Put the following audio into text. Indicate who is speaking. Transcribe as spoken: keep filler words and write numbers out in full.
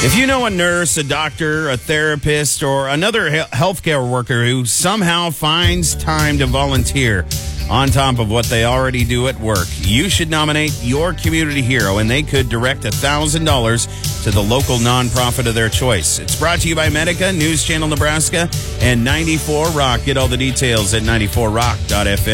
Speaker 1: If you know a nurse, a doctor, a therapist, or another he- healthcare worker who somehow finds time to volunteer on top of what they already do at work, you should nominate your community hero, and they could direct one thousand dollars to the local nonprofit of their choice. It's brought to you by Medica, News Channel Nebraska, and ninety-four Rock. Get all the details at ninety-four rock dot f m.